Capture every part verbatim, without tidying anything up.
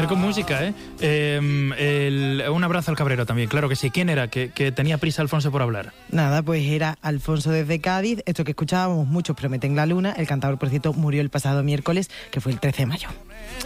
Hoy con música, ¿eh? eh el, un abrazo al Cabrero también, claro que sí. ¿Quién era? Que, que tenía prisa Alfonso por hablar. Nada, pues era Alfonso desde Cádiz. Esto que escuchábamos, Muchos prometen la luna. El cantador, por cierto, murió el pasado miércoles, que fue el trece de mayo.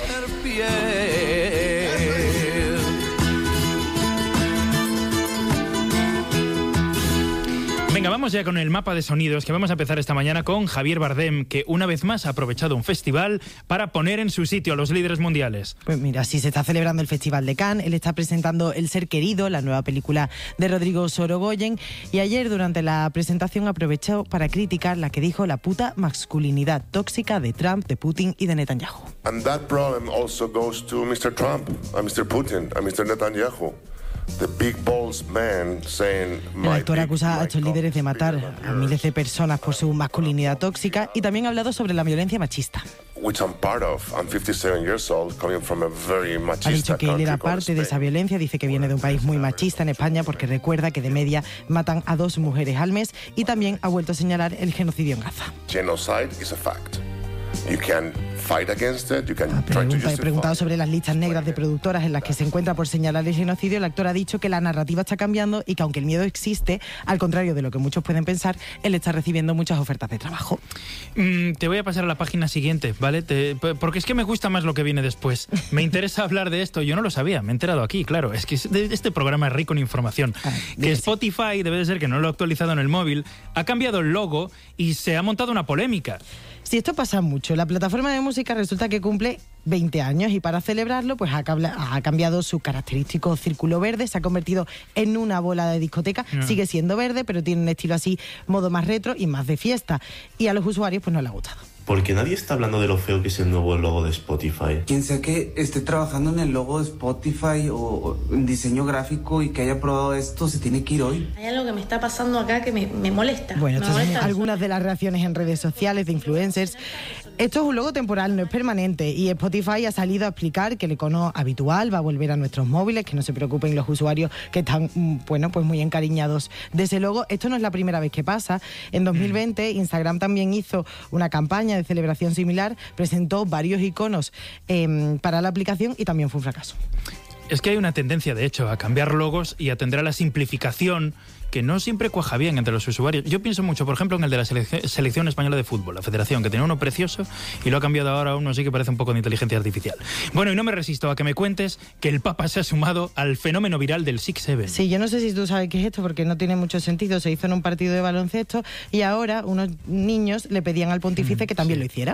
Venga, vamos ya con el mapa de sonidos, que vamos a empezar esta mañana con Javier Bardem, que una vez más ha aprovechado un festival para poner en su sitio a los líderes mundiales. Pues mira, sí se está celebrando el Festival de Cannes. Él está presentando El ser querido, la nueva película de Rodrigo Sorogoyen, y ayer durante la presentación aprovechó para criticar la que dijo la puta masculinidad tóxica de Trump, de Putin y de Netanyahu. And that problem also goes to mister Trump, a mister Putin, a mister Netanyahu. The big balls man saying, el actor acusa a estos líderes de matar a miles de personas por su masculinidad tóxica y también ha hablado sobre la violencia machista. Which I'm part of. I'm fifty-seven years old, coming from a very machista ha dicho que él era parte de esa violencia, dice que viene de un país muy machista en España porque recuerda que de media matan a dos mujeres al mes y también ha vuelto a señalar el genocidio en Gaza. Genocide is a fact. You can fight against it, you can ha try to justify. Preguntado sobre las listas negras de productoras en las que se encuentra por señalar el genocidio, el actor ha dicho que la narrativa está cambiando y que aunque el miedo existe, al contrario de lo que muchos pueden pensar, él está recibiendo muchas ofertas de trabajo. Mm, te voy a pasar a la página siguiente, ¿vale? Te, porque es que me gusta más lo que viene después. Me interesa hablar de esto, yo no lo sabía, me he enterado aquí, claro. Es que este programa es rico en información. Ah, que Spotify, sí. Debe de ser que no lo he actualizado en el móvil, ha cambiado el logo y se ha montado una polémica. Sí, esto pasa mucho. La plataforma de música resulta que cumple veinte años y para celebrarlo pues ha, ha cambiado su característico círculo verde, se ha convertido en una bola de discoteca, no. Sigue siendo verde, pero tiene un estilo así, modo más retro y más de fiesta. Y a los usuarios pues no les ha gustado. Porque nadie está hablando de lo feo que es el nuevo logo de Spotify. Quien sea que esté trabajando en el logo de Spotify o en diseño gráfico y que haya probado esto, se tiene que ir hoy. Hay algo que me está pasando acá que me, me molesta. Bueno, me estas molesta son algunas de las reacciones en redes sociales de influencers. Esto es un logo temporal, no es permanente, y Spotify ha salido a explicar que el icono habitual va a volver a nuestros móviles, que no se preocupen los usuarios que están, bueno, pues muy encariñados de ese logo. Esto no es la primera vez que pasa. En dos mil veinte, Instagram también hizo una campaña de celebración similar, presentó varios iconos eh, para la aplicación y también fue un fracaso. Es que hay una tendencia, de hecho, a cambiar logos y atender a la simplificación que no siempre cuaja bien entre los usuarios. Yo pienso mucho, por ejemplo, en el de la selección, selección española de fútbol, la federación, que tenía uno precioso y lo ha cambiado ahora a uno así que parece un poco de inteligencia artificial. Bueno, y no me resisto a que me cuentes que el Papa se ha sumado al fenómeno viral del Six Seven. Sí, yo no sé si tú sabes qué es esto porque no tiene mucho sentido. Se hizo en un partido de baloncesto y ahora unos niños le pedían al pontífice mm, que también sí. lo hiciera.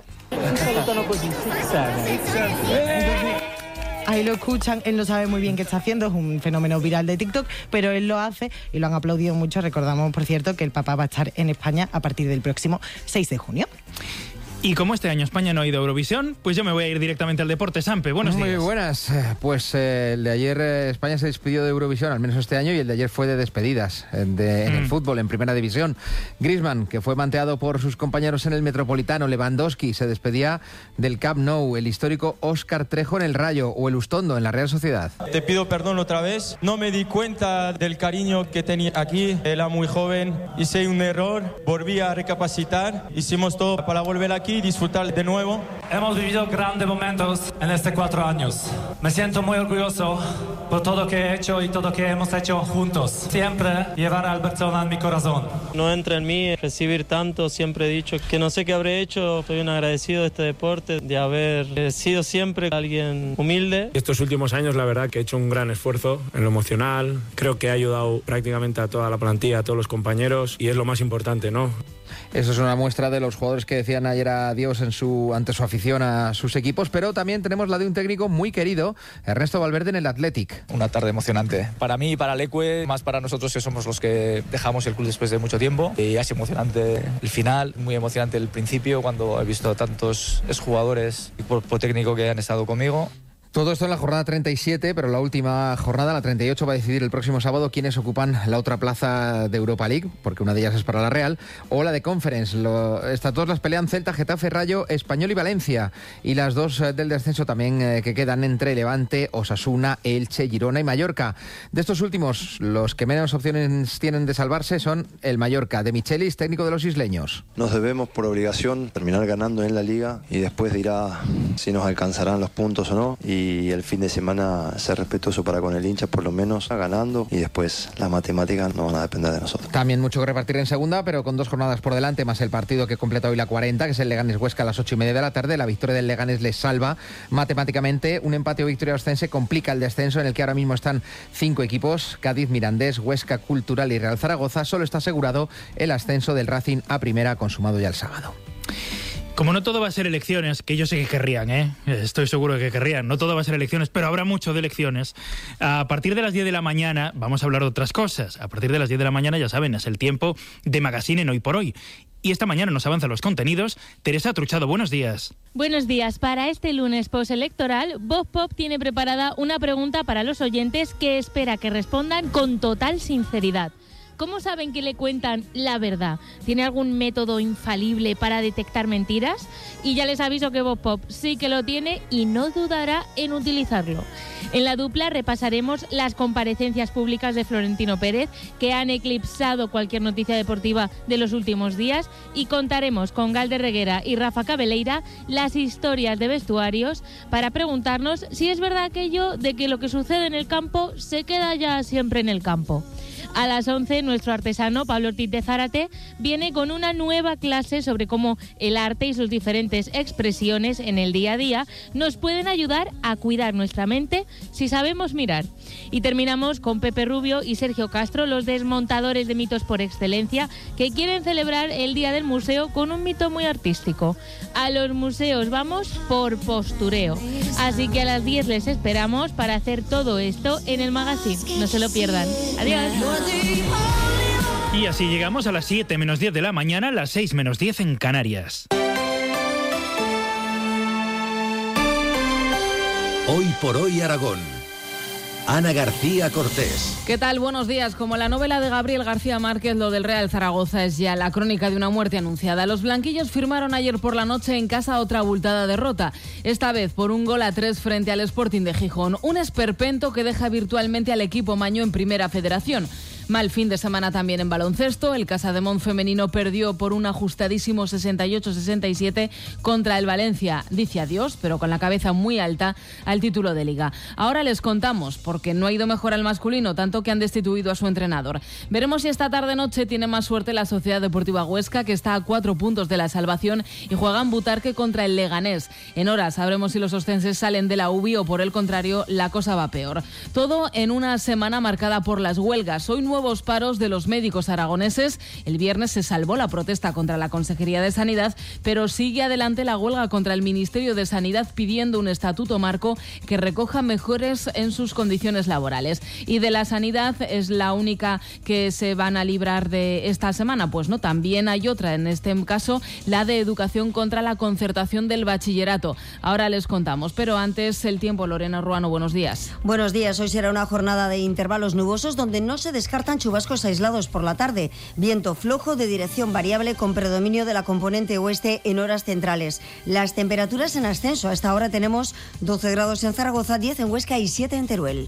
Ahí lo escuchan, él no sabe muy bien qué está haciendo, es un fenómeno viral de TikTok, pero él lo hace y lo han aplaudido mucho. Recordamos, por cierto, que el Papa va a estar en España a partir del próximo seis de junio. Y como este año España no ha ido a Eurovisión, pues yo me voy a ir directamente al deporte. Sampe, buenos días. Muy buenas. Pues eh, el de ayer eh, España se despidió de Eurovisión, al menos este año, y el de ayer fue de despedidas de, en mm. el fútbol, en Primera División. Griezmann, que fue manteado por sus compañeros en el Metropolitano. Lewandowski se despedía del Camp Nou. El histórico Óscar Trejo en el Rayo, o el Ustondo en la Real Sociedad. Te pido perdón otra vez. No me di cuenta del cariño que tenía aquí. Era muy joven. Hice un error. Volví a recapacitar. Hicimos todo para volver aquí y disfrutar de nuevo. Hemos vivido grandes momentos en estos cuatro años. Me siento muy orgulloso por todo lo que he hecho y todo lo que hemos hecho juntos. Siempre llevar al Barcelona en mi corazón. No entra en mí recibir tanto. Siempre he dicho que no sé qué habré hecho. Soy un agradecido de este deporte, de haber sido siempre alguien humilde. Estos últimos años, la verdad, que he hecho un gran esfuerzo en lo emocional. Creo que he ayudado prácticamente a toda la plantilla, a todos los compañeros, y es lo más importante, ¿no? Eso es una muestra de los jugadores que decían ayer adiós en su, ante su afición a sus equipos, pero también tenemos la de un técnico muy querido, Ernesto Valverde, en el Athletic. Una tarde emocionante para mí y para Leque, más para nosotros que somos los que dejamos el club después de mucho tiempo. Y es emocionante el final, muy emocionante el principio, cuando he visto a tantos exjugadores y cuerpo técnico que han estado conmigo. Todo esto en la jornada treinta y siete, pero la última jornada, la treinta y ocho, va a decidir el próximo sábado quiénes ocupan la otra plaza de Europa League, porque una de ellas es para la Real, o la de Conference. Lo, estas dos las pelean Celta, Getafe, Rayo, Español y Valencia. Y las dos eh, del descenso también eh, que quedan entre Levante, Osasuna, Elche, Girona y Mallorca. De estos últimos, los que menos opciones tienen de salvarse son el Mallorca, de Michelis, técnico de los isleños. Nos debemos por obligación terminar ganando en la Liga y después dirá si nos alcanzarán los puntos o no. Y y el fin de semana ser respetuoso para con el hincha, por lo menos ganando, y después las matemáticas no van a depender de nosotros. También mucho que repartir en segunda, pero con dos jornadas por delante, más el partido que completa hoy la cuarenta, que es el Leganés-Huesca a las ocho y media de la tarde. La victoria del Leganés les salva matemáticamente. Un empate o victoria oscense complica el descenso, en el que ahora mismo están cinco equipos: Cádiz, Mirandés, Huesca, Cultural y Real Zaragoza. Solo está asegurado el ascenso del Racing a primera, consumado ya el sábado. Como no todo va a ser elecciones, que yo sé que querrían, ¿eh? Estoy seguro de que querrían, no todo va a ser elecciones, pero habrá mucho de elecciones. A partir de las diez de la mañana vamos a hablar de otras cosas. A partir de las diez de la mañana, ya saben, es el tiempo de Magazine en Hoy por Hoy. Y esta mañana nos avanzan los contenidos. Teresa Truchado, buenos días. Buenos días. Para este lunes postelectoral, Voz Pop tiene preparada una pregunta para los oyentes que espera que respondan con total sinceridad. ¿Cómo saben que le cuentan la verdad? ¿Tiene algún método infalible para detectar mentiras? Y ya les aviso que Voz Pop sí que lo tiene y no dudará en utilizarlo. En la dupla repasaremos las comparecencias públicas de Florentino Pérez, que han eclipsado cualquier noticia deportiva de los últimos días, y contaremos con Galder Reguera y Rafa Cabeleira las historias de vestuarios para preguntarnos si es verdad aquello de que lo que sucede en el campo se queda ya siempre en el campo. A las once, nuestro artesano Pablo Ortiz de Zárate viene con una nueva clase sobre cómo el arte y sus diferentes expresiones en el día a día nos pueden ayudar a cuidar nuestra mente si sabemos mirar. Y terminamos con Pepe Rubio y Sergio Castro, los desmontadores de mitos por excelencia, que quieren celebrar el Día del Museo con un mito muy artístico. A los museos vamos por postureo. Así que a las diez les esperamos para hacer todo esto en el Magazine. No se lo pierdan. Adiós. Y así llegamos a las siete menos diez de la mañana, las seis menos diez en Canarias. Hoy por Hoy Aragón. Ana García Cortés. ¿Qué tal? Buenos días. Como la novela de Gabriel García Márquez, lo del Real Zaragoza es ya la crónica de una muerte anunciada. Los blanquillos firmaron ayer por la noche en casa otra abultada derrota, esta vez por un gol a tres frente al Sporting de Gijón. Un esperpento que deja virtualmente al equipo maño en Primera Federación. Mal fin de semana también en baloncesto. El Casademont femenino perdió por un ajustadísimo sesenta y ocho a sesenta y siete contra el Valencia. Dice adiós, pero con la cabeza muy alta, al título de Liga. Ahora les contamos, porque no ha ido mejor al masculino, tanto que han destituido a su entrenador. Veremos si esta tarde-noche tiene más suerte la Sociedad Deportiva Huesca, que está a cuatro puntos de la salvación y juega en Butarque contra el Leganés. En horas sabremos si los oscenses salen de la U B I o, por el contrario, la cosa va peor. Todo en una semana marcada por las huelgas. Hoy nuevos paros de los médicos aragoneses. El viernes se salvó la protesta contra la Consejería de Sanidad, pero sigue adelante la huelga contra el Ministerio de Sanidad, pidiendo un estatuto marco que recoja mejores en sus condiciones laborales. Y de la sanidad es la única que se van a librar de esta semana. Pues no, también hay otra, en este caso la de educación contra la concertación del bachillerato. Ahora les contamos, pero antes el tiempo. Lorena Ruano, buenos días. Buenos días. Hoy será una jornada de intervalos nubosos donde no se descartan chubascos aislados por la tarde. Viento flojo de dirección variable con predominio de la componente oeste en horas centrales. Las temperaturas en ascenso. A esta hora tenemos doce grados en Zaragoza, diez en Huesca y siete en Teruel.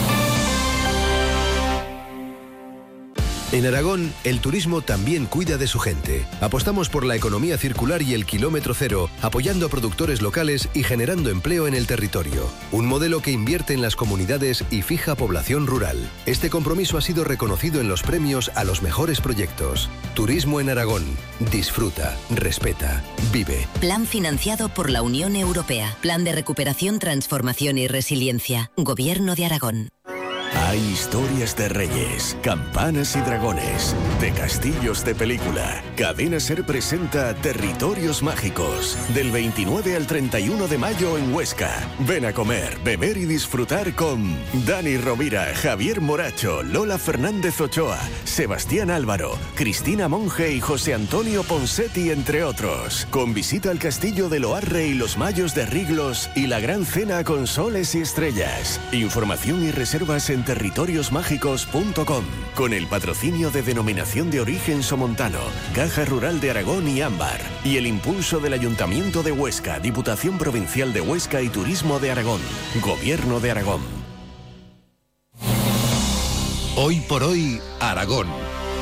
En Aragón, el turismo también cuida de su gente. Apostamos por la economía circular y el kilómetro cero, apoyando a productores locales y generando empleo en el territorio. Un modelo que invierte en las comunidades y fija población rural. Este compromiso ha sido reconocido en los premios a los mejores proyectos. Turismo en Aragón. Disfruta, respeta, vive. Plan financiado por la Unión Europea. Plan de recuperación, transformación y resiliencia. Gobierno de Aragón. Hay historias de reyes, campanas y dragones, de castillos de película. Cadena Ser presenta Territorios Mágicos, del veintinueve al treinta y uno de mayo en Huesca. Ven a comer, beber y disfrutar con Dani Rovira, Javier Moracho, Lola Fernández Ochoa, Sebastián Álvaro, Cristina Monge y José Antonio Ponsetti, entre otros. Con visita al castillo de Loarre y los Mayos de Riglos y la gran cena con soles y estrellas. Información y reservas en territorios mágicos punto com, con el patrocinio de Denominación de Origen Somontano, Caja Rural de Aragón y Ámbar, y el impulso del Ayuntamiento de Huesca, Diputación Provincial de Huesca y Turismo de Aragón, Gobierno de Aragón. Hoy por Hoy, Aragón.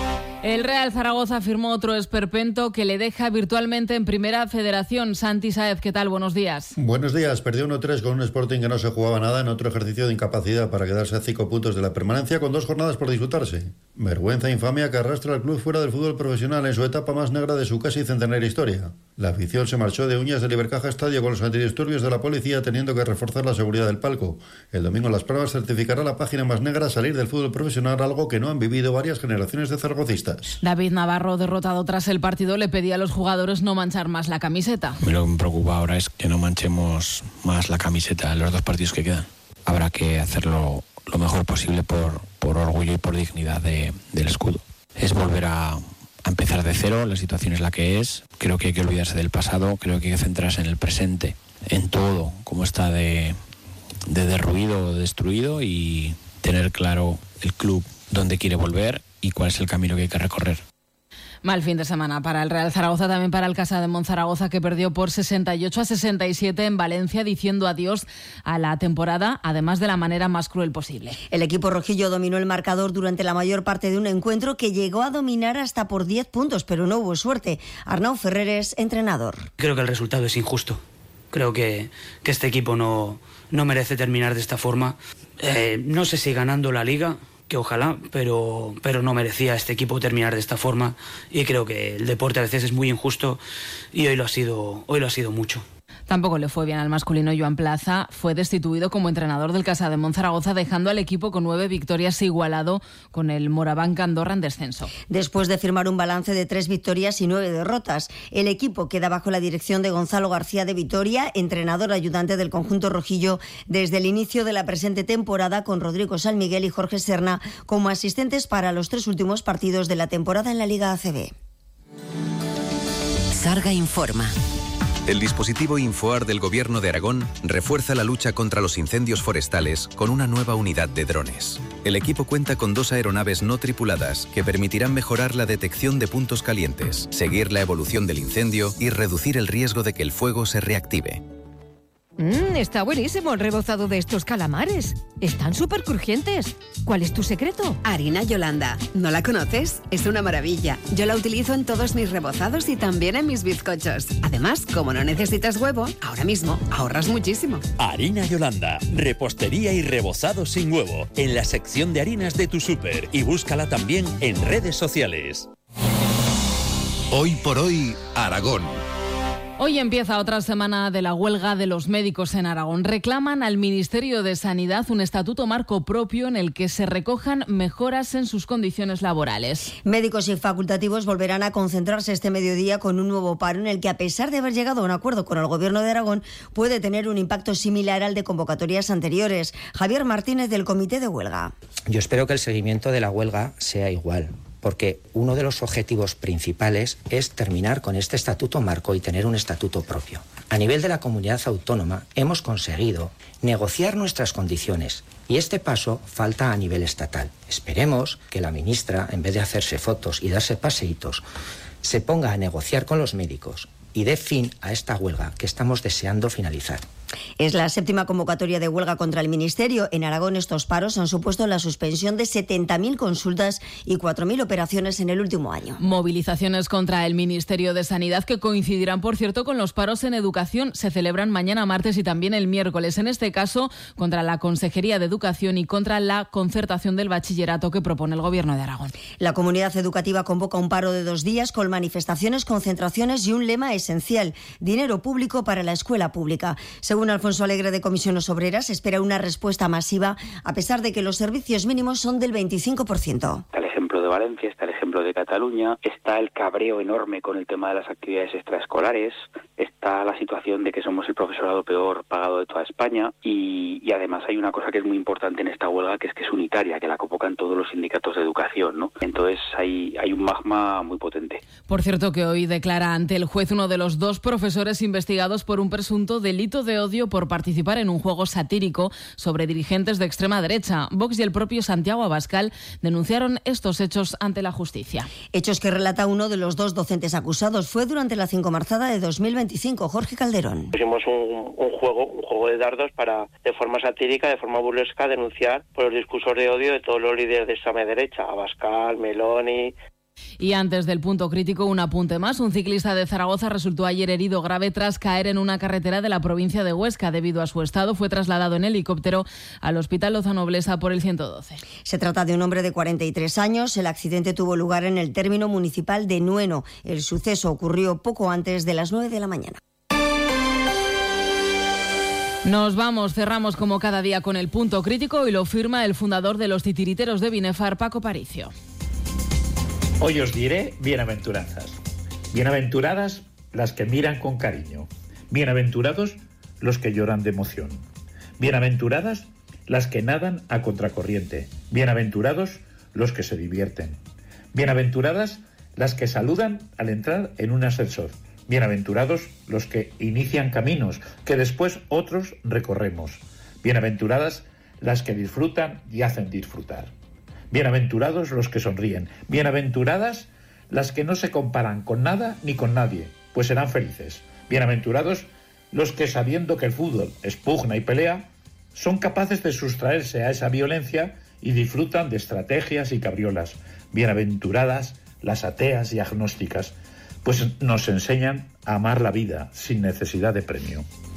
El Real Zaragoza firmó otro esperpento que le deja virtualmente en Primera Federación. Santi Sáez, ¿qué tal? Buenos días. Buenos días. Perdió uno tres con un Sporting que no se jugaba nada en otro ejercicio de incapacidad para quedarse a cinco puntos de la permanencia con dos jornadas por disputarse. Vergüenza e infamia que arrastra al club fuera del fútbol profesional en su etapa más negra de su casi centenaria historia. La afición se marchó de uñas del Ibercaja Estadio con los antidisturbios de la policía, teniendo que reforzar la seguridad del palco. El domingo en Las Pruebas certificará la página más negra a salir del fútbol profesional, algo que no han vivido varias generaciones de zaragocistas. David Navarro, derrotado tras el partido, le pedía a los jugadores no manchar más la camiseta. Lo que me preocupa ahora es que no manchemos más la camiseta en los dos partidos que quedan. Habrá que hacerlo lo mejor posible por, por orgullo y por dignidad de, del escudo. Es volver a, a empezar de cero, la situación es la que es. Creo que hay que olvidarse del pasado, creo que hay que centrarse en el presente, en todo, cómo está de, de derruido, destruido, y tener claro el club dónde quiere volver y cuál es el camino que hay que recorrer. Mal fin de semana para el Real Zaragoza, también para el Casa de Monzaragoza, que perdió por sesenta y ocho a sesenta y siete en Valencia, diciendo adiós a la temporada, además de la manera más cruel posible. El equipo rojillo dominó el marcador durante la mayor parte de un encuentro que llegó a dominar hasta por diez puntos, pero no hubo suerte. Arnau Ferreres, entrenador. Creo que el resultado es injusto. Creo que, que este equipo no, no merece terminar de esta forma. Eh, no sé si ganando la Liga, que ojalá, pero, pero no merecía este equipo terminar de esta forma, y creo que el deporte a veces es muy injusto y hoy lo ha sido, hoy lo ha sido mucho. Tampoco le fue bien al masculino. Joan Plaza fue destituido como entrenador del Casa de Monzaragoza, dejando al equipo con nueve victorias, igualado con el Moraván Andorra en descenso. Después de firmar un balance de tres victorias y nueve derrotas, el equipo queda bajo la dirección de Gonzalo García de Vitoria, entrenador ayudante del conjunto rojillo desde el inicio de la presente temporada, con Rodrigo San Miguel y Jorge Serna como asistentes para los tres últimos partidos de la temporada en la Liga A C B. Sarga informa. El dispositivo Infoar del Gobierno de Aragón refuerza la lucha contra los incendios forestales con una nueva unidad de drones. El equipo cuenta con dos aeronaves no tripuladas que permitirán mejorar la detección de puntos calientes, seguir la evolución del incendio y reducir el riesgo de que el fuego se reactive. Mmm, está buenísimo el rebozado de estos calamares. Están súper crujientes. ¿Cuál es tu secreto? Harina Yolanda. ¿No la conoces? Es una maravilla. Yo la utilizo en todos mis rebozados y también en mis bizcochos. Además, como no necesitas huevo, ahora mismo ahorras muchísimo. Harina Yolanda. Repostería y rebozado sin huevo. En la sección de harinas de tu súper. Y búscala también en redes sociales. Hoy por hoy, Aragón. Hoy empieza otra semana de la huelga de los médicos en Aragón. Reclaman al Ministerio de Sanidad un estatuto marco propio en el que se recojan mejoras en sus condiciones laborales. Médicos y facultativos volverán a concentrarse este mediodía con un nuevo paro en el que, a pesar de haber llegado a un acuerdo con el Gobierno de Aragón, puede tener un impacto similar al de convocatorias anteriores. Javier Martínez, del Comité de Huelga. Yo espero que el seguimiento de la huelga sea igual, porque uno de los objetivos principales es terminar con este estatuto marco y tener un estatuto propio. A nivel de la comunidad autónoma hemos conseguido negociar nuestras condiciones y este paso falta a nivel estatal. Esperemos que la ministra, en vez de hacerse fotos y darse paseitos, se ponga a negociar con los médicos y dé fin a esta huelga que estamos deseando finalizar. Es la séptima convocatoria de huelga contra el Ministerio. En Aragón, estos paros han supuesto la suspensión de setenta mil consultas y cuatro mil operaciones en el último año. Movilizaciones contra el Ministerio de Sanidad que coincidirán, por cierto, con los paros en educación. Se celebran mañana martes y también el miércoles. En este caso, contra la Consejería de Educación y contra la concertación del bachillerato que propone el Gobierno de Aragón. La comunidad educativa convoca un paro de dos días con manifestaciones, concentraciones y un lema esencial: dinero público para la escuela pública. Según Alfonso Alegre, de Comisiones Obreras, espera una respuesta masiva, a pesar de que los servicios mínimos son del veinticinco por ciento. Está el ejemplo de Valencia, está el ejemplo de Cataluña, está el cabreo enorme con el tema de las actividades extraescolares, está la situación de que somos el profesorado peor pagado de toda España y, y además hay una cosa que es muy importante en esta huelga, que es que es unitaria, que la convocan todos los sindicatos de educación, ¿no? Entonces hay, hay un magma muy potente. Por cierto, que hoy declara ante el juez uno de los dos profesores investigados por un presunto delito de odio por participar en un juego satírico sobre dirigentes de extrema derecha. Vox y el propio Santiago Abascal denunciaron estos hechos ante la justicia. Hechos que relata uno de los dos docentes acusados. Fue durante la cincomarzada de dos mil veinticinco. Jorge Calderón. Pusimos un, un juego, un juego de dardos para, de forma satírica, de forma burlesca, denunciar por los discursos de odio de todos los líderes de extrema derecha, Abascal, Meloni, Y antes del punto crítico, un apunte más. Un ciclista de Zaragoza resultó ayer herido grave tras caer en una carretera de la provincia de Huesca. Debido a su estado, fue trasladado en helicóptero al Hospital Lozano Blesa por el ciento doce. Se trata de un hombre de cuarenta y tres años. El accidente tuvo lugar en el término municipal de Nueno. El suceso ocurrió poco antes de las nueve de la mañana. Nos vamos, cerramos como cada día con el punto crítico y lo firma el fundador de los titiriteros de Binefar, Paco Paricio. Hoy os diré bienaventuranzas. Bienaventuradas las que miran con cariño. Bienaventurados los que lloran de emoción. Bienaventuradas las que nadan a contracorriente. Bienaventurados los que se divierten. Bienaventuradas las que saludan al entrar en un ascensor. Bienaventurados los que inician caminos que después otros recorremos. Bienaventuradas las que disfrutan y hacen disfrutar. Bienaventurados los que sonríen. Bienaventuradas las que no se comparan con nada ni con nadie, pues serán felices. Bienaventurados los que, sabiendo que el fútbol es pugna y pelea, son capaces de sustraerse a esa violencia y disfrutan de estrategias y cabriolas. Bienaventuradas las ateas y agnósticas, pues nos enseñan a amar la vida sin necesidad de premio.